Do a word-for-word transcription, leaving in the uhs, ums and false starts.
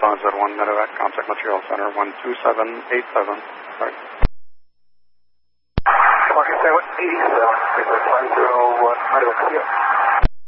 five zero one Medevac, contact Material Center, one two seven eight seven. Right. Market seven eighty-seven, five zero one Medevac, yeah.